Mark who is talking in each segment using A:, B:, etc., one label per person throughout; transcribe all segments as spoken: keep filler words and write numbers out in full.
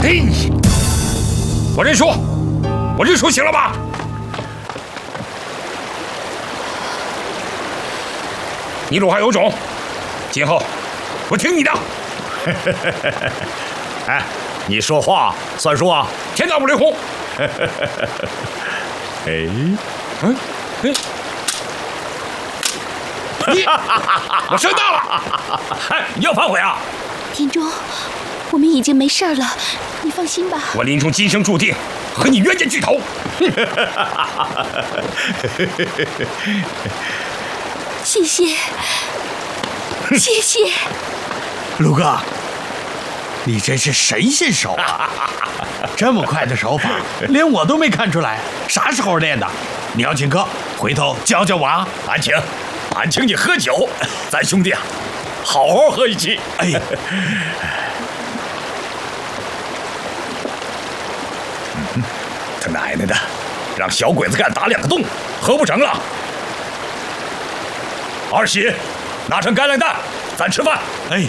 A: 嘿，我认输，我认输，行了吧？你鲁汉有种，今后我听你的。
B: 哎，你说话算数啊！
A: 天打五雷轰。
B: 哎，
A: 嗯，哎，你，我声大了。
B: 哎，你要反悔啊？
C: 田中，我们已经没事了，你放心吧。
A: 我林冲今生注定和你冤家聚头。
C: 谢谢，谢谢。
D: 卢哥，你真是神仙手啊！这么快的手法，连我都没看出来，啥时候练的？你要请客，回头教教我啊！
B: 俺请，俺请你喝酒，咱兄弟啊，好好喝一起。
D: 哎呀，
B: 嗯，他奶奶的，让小鬼子干打两个洞，喝不成了。二喜，拿上干粮蛋，咱吃饭。
D: 哎，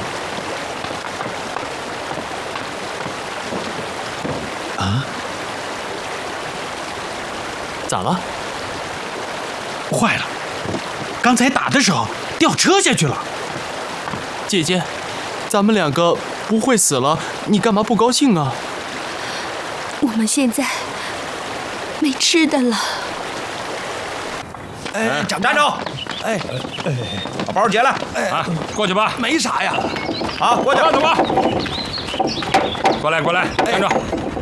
D: 啊，
E: 咋了？
D: 坏了！刚才打的时候掉车下去了。
E: 姐姐，咱们两个不会死了，你干嘛不高兴啊？
C: 我们现在没吃的了。
D: 哎，
B: 站住！
D: 哎哎，
B: 把包解了。
A: 啊，过去吧。
D: 没啥呀。
B: 好，过去。
A: 慢走吧。过来，过来，站住。